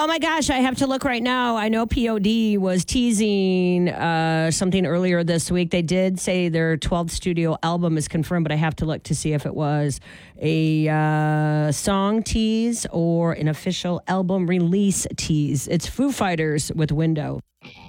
Oh my gosh, I have to look right now. I know POD was teasing something earlier this week. They did say their 12th studio album is confirmed, but I have to look to see if it was a song tease or an official album release tease. It's Foo Fighters with Window.